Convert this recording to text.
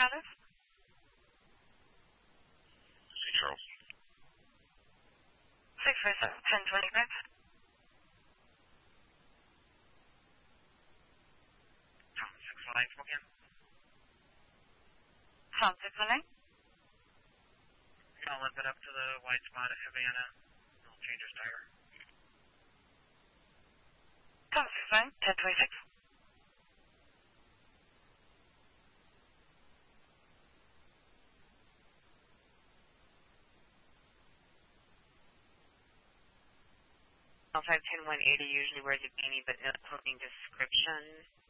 status? St. Charles. 647-1025. Tom 619, come again. Tom 619. I'll limp it up to the white spot at Havana. I'll change his tire. Tom 619, 1026. L510-180 usually wears a beanie, but no clothing description.